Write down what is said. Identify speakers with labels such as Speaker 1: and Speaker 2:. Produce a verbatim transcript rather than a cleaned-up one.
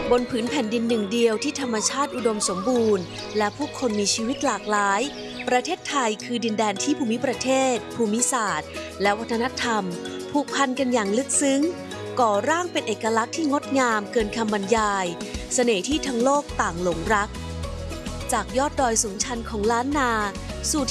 Speaker 1: บนผืนแผ่นดินหนึ่งเดียวที่ธรรมชาติอุดมสมบูรณ์และผู้คนมีชีวิตหลากหลายประเทศไทยคือดินแดนที่ภูมิประเทศภูมิศาสตร์และวัฒนธรรมผูกพันกันอย่างลึกซึ้งก่อร่างเป็นเอกลักษณ์ที่งดงามเกินคำบรรยายเสน่ห์ที่ทั้งโลกต่างหลงรักจากยอดดอยสูงชันของล้านนาสู่